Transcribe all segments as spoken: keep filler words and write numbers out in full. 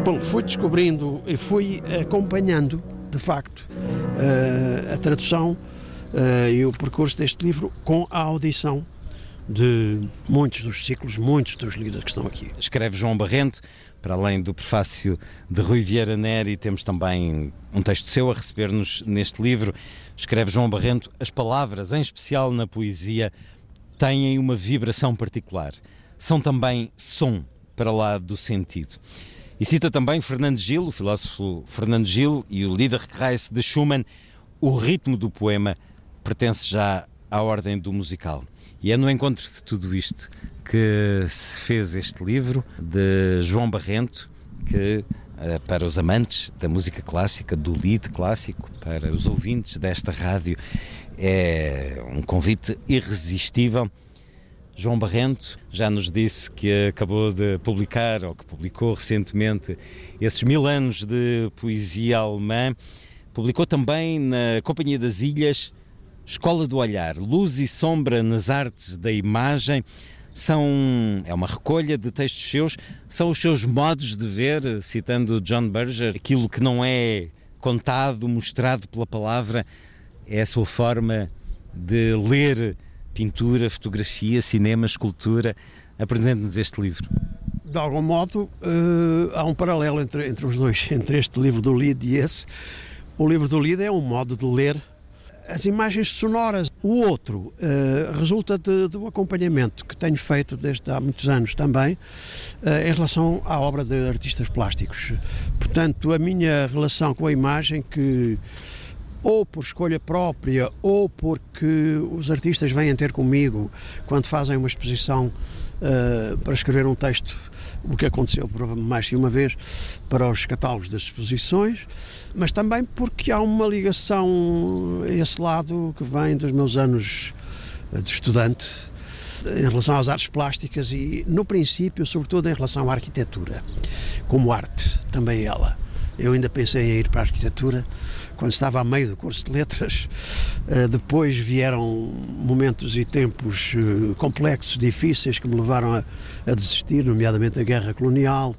Bom, fui descobrindo e fui acompanhando, de facto, a tradução e o percurso deste livro com a audição de muitos dos ciclos, muitos dos líderes que estão aqui. Escreve João Barrento. Para além do prefácio de Rui Vieira Neri, temos também um texto seu a receber-nos neste livro. Escreve João Barrento: as palavras, em especial na poesia, têm uma vibração particular. São também som, para lá do sentido. E cita também Fernando Gil, o filósofo Fernando Gil, e o Liederkreis de Schumann: o ritmo do poema pertence já à ordem do musical. E é no encontro de tudo isto que se fez este livro de João Barrento, que para os amantes da música clássica, do lied clássico, para os ouvintes desta rádio, é um convite irresistível. João Barrento já nos disse que acabou de publicar, ou que publicou recentemente, esses mil anos de poesia alemã. Publicou também na Companhia das Ilhas Escola do Olhar, Luz e Sombra nas Artes da Imagem. São, é uma recolha de textos seus, são os seus modos de ver, citando John Berger, aquilo que não é contado, mostrado pela palavra, é a sua forma de ler pintura, fotografia, cinema, escultura. Apresente-nos este livro. De algum modo, uh, há um paralelo entre, entre os dois, entre este livro do Lied e esse. O livro do Lied é um modo de ler as imagens sonoras. O outro uh, resulta de, do acompanhamento que tenho feito desde há muitos anos também uh, em relação à obra de artistas plásticos. Portanto, a minha relação com a imagem, que ou por escolha própria ou porque os artistas vêm ter comigo quando fazem uma exposição uh, para escrever um texto, o que aconteceu mais que uma vez para os catálogos das exposições, mas também porque há uma ligação a esse lado que vem dos meus anos de estudante em relação às artes plásticas e, no princípio, sobretudo em relação à arquitetura, como arte, também ela. Eu ainda pensei em ir para a arquitetura quando estava a meio do curso de letras. Depois vieram momentos e tempos complexos, difíceis, que me levaram a, a desistir, nomeadamente a guerra colonial,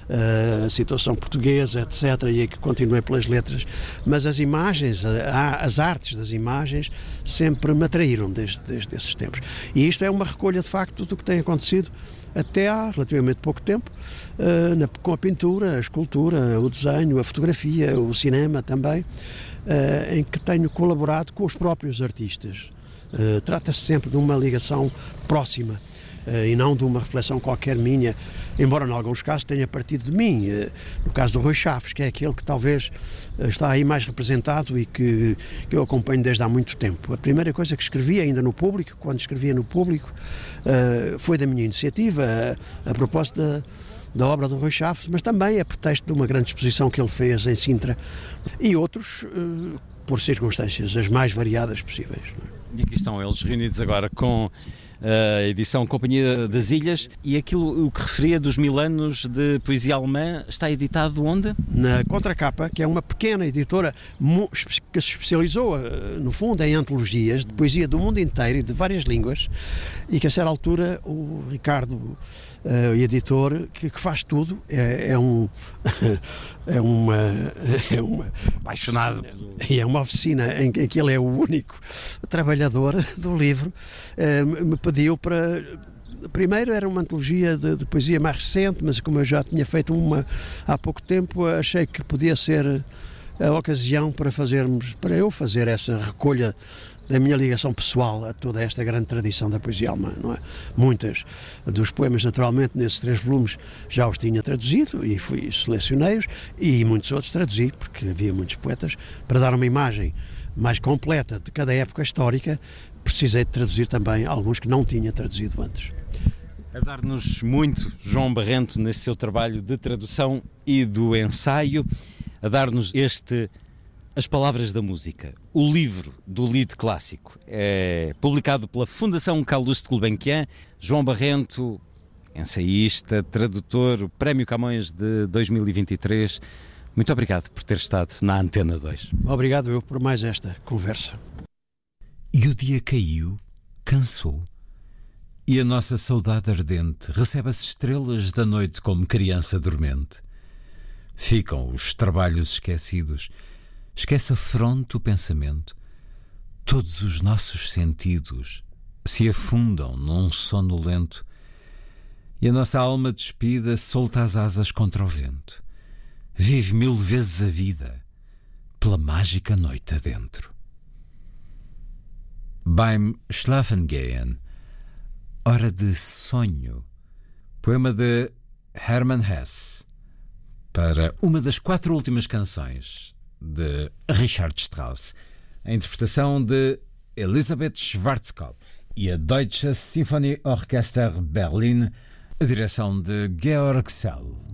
a situação portuguesa, etcétera, e aí que continuei pelas letras. Mas as imagens, as artes das imagens, sempre me atraíram desde, desde esses tempos. E isto é uma recolha, de facto, do que tem acontecido até há relativamente pouco tempo, uh, na, com a pintura, a escultura, o desenho, a fotografia, o cinema também, uh, em que tenho colaborado com os próprios artistas. Uh, trata-se sempre de uma ligação próxima uh, e não de uma reflexão qualquer minha, embora em alguns casos tenha partido de mim. Uh, no caso do Rui Chaves, que é aquele que talvez uh, está aí mais representado e que, que eu acompanho desde há muito tempo. A primeira coisa que escrevi ainda no público, quando escrevia no público, Uh, foi da minha iniciativa, a, a propósito da, da obra do Rui Chaves, mas também a pretexto de uma grande exposição que ele fez em Sintra, e outros uh, por circunstâncias as mais variadas possíveis. E aqui estão eles reunidos agora com a edição Companhia das Ilhas, e aquilo o que referia dos mil anos de poesia alemã está editado onde? Na Contracapa, que é uma pequena editora que se especializou, no fundo, em antologias de poesia do mundo inteiro e de várias línguas, e que a certa altura o Ricardo, uh, editor, que, que faz tudo, é, é um é uma, é uma apaixonado e é uma oficina em que ele é o único trabalhador do livro. Uh, me pediu para... Primeiro era uma antologia de, de poesia mais recente, mas como eu já tinha feito uma há pouco tempo, achei que podia ser a ocasião para fazermos, para eu fazer essa recolha da minha ligação pessoal a toda esta grande tradição da poesia alemã, não é? Muitas dos poemas, naturalmente, nesses três volumes já os tinha traduzido e fui selecionei-os, e muitos outros traduzi, porque havia muitos poetas, para dar uma imagem mais completa de cada época histórica. Precisei de traduzir também alguns que não tinha traduzido antes. A dar-nos muito, João Barrento, nesse seu trabalho de tradução e do ensaio, a dar-nos este As Palavras da Música, o livro do Lied clássico. É publicado pela Fundação Calouste Gulbenkian. João Barrento, ensaísta, tradutor, o Prémio Camões de dois mil e vinte e três. Muito obrigado por ter estado na Antena dois. Obrigado eu por mais esta conversa. E o dia caiu, cansou, e a nossa saudade ardente recebe as estrelas da noite como criança dormente. Ficam os trabalhos esquecidos. Esquece a fronte o pensamento. Todos os nossos sentidos se afundam num sono lento e a nossa alma despida solta as asas contra o vento. Vive mil vezes a vida pela mágica noite adentro. Beim Schlafengehen, Hora de Sonho, poema de Hermann Hesse, para uma das quatro últimas canções de Richard Strauss, a interpretação de Elisabeth Schwarzkopf e a Deutsche Sinfonieorchester Berlin, a direção de Georg Szell.